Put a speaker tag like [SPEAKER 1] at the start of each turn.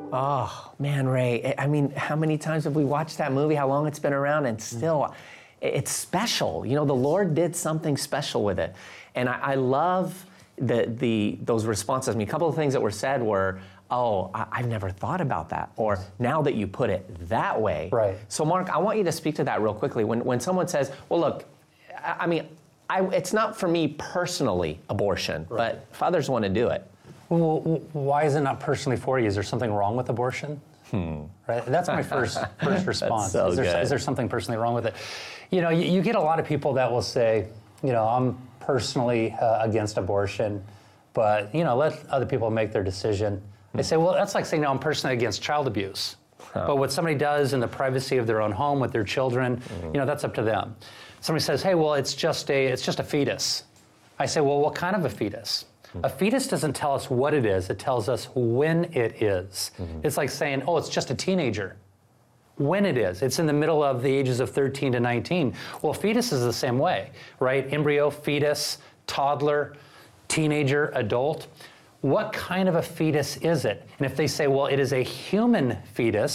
[SPEAKER 1] Oh, man, Ray, I mean, how many times have we watched that movie, how long it's been around, and still, it's special. You know, the Lord did something special with it. And I love those responses. I mean, a couple of things that were said were, oh, I've never thought about that, or now that you put it that way.
[SPEAKER 2] Right.
[SPEAKER 1] So, Mark, I want you to speak to that real quickly. When someone says, well, look, I mean, it's not for me personally, abortion, right, but if others want to do it.
[SPEAKER 2] Well, why is it not personally for you? Is there something wrong with abortion? Right. That's my first response.
[SPEAKER 1] So
[SPEAKER 2] is there something personally wrong with it? You know, you get a lot of people that will say, you know, I'm personally against abortion, but, you know, let other people make their decision. They say, well, that's like saying, no, I'm personally against child abuse. But what somebody does in the privacy of their own home with their children, you know, that's up to them. Somebody says, hey, well, it's just a fetus. I say, well, what kind of a fetus? A fetus doesn't tell us what it is. It tells us when it is. It's like saying, oh, it's just a teenager. When it is. It's in the middle of the ages of 13 to 19. Well, fetus is the same way, right? Embryo, fetus, toddler, teenager, adult. What kind of a fetus is it? And if they say, well, it is a human fetus,